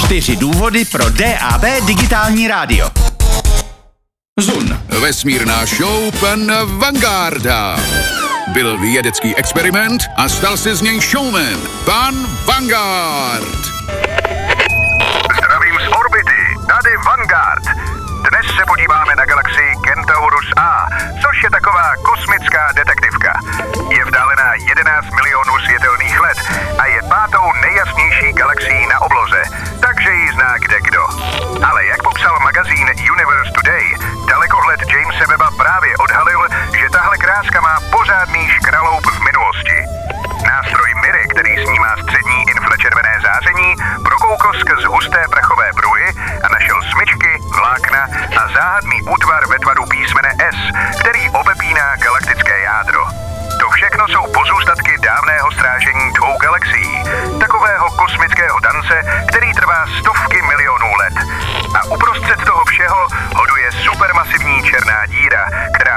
4 důvody pro DAB digitální rádio. Zun. Vesmírná show pana Vangarda. Byl vědecký experiment a stal se z něj showman. Pan Vanguard. Zdravím z orbity, tady Vanguard. Dnes se podíváme na galaxii Centaurus A, což je taková kosmická detektivka. Je vzdálená 11 milionů světelných let a je 5. nejjasnější galaxií na obloze, takže ji zná kdekdo. Ale jak popsal magazín Universe Today, dalekohled Jamese Webba právě odhalil, že tahle kráska má pořádný škraloup v minulosti. Nástroj MIRI, který snímá střední infračervené záření, prokoukl skrz husté prachové pruhy a našel smyčky, vlákna a záhadný útvar ve tvaru písmene S, který obepíná galaktické jádro. To všechno jsou pozůstatky dávného strážení 2 galaxií, takového kosmického tance, který trvá stovky milionů let. A uprostřed toho všeho hoduje supermasivní černá díra, která